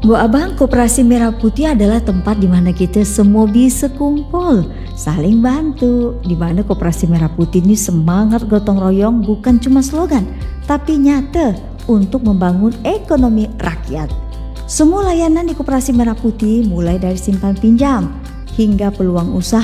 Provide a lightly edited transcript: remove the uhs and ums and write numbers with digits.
Bu Abang, Koperasi Merah Putih adalah tempat di mana kita semua bisa kumpul, saling bantu. Di mana Koperasi Merah Putih ini semangat gotong royong bukan cuma slogan, tapi nyata untuk membangun ekonomi rakyat. Semua layanan di Koperasi Merah Putih mulai dari simpan pinjam hingga peluang usaha